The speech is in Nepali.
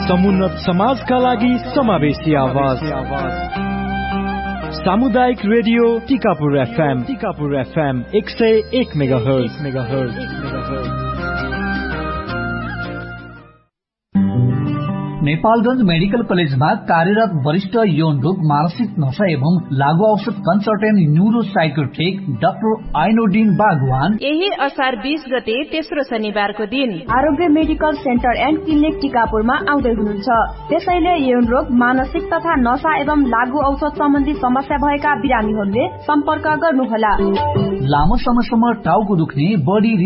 समुन्नत समाजका लागि समावेशी आवाज। सामुदायिक radio Tikapur FM 101 megahertz. Nepalgunj medical कलेजमा कार्यरत वरिष्ठ यौन रोग, मानसिक नशा एवं लागू औषध कन्सल्टेन्ट न्यूरो साइकोट्रिक डाक्टर आइनोडिन बागवान यही असार 20 गते तेस्रो शनिबारको दिन आरोग्य मेडिकल सेन्टर एन्ड क्लिनिक टिकापुरमा आउँदै हुनुहुन्छ। त्यसैले यौन रोग, मानसिक तथा नशा एवं लागू औषध सम्बन्धी समस्या भएका बिरामीहरूले सम्पर्क गर्नुहोला। लामो समयसम्म टाउको दुख्ने, बढी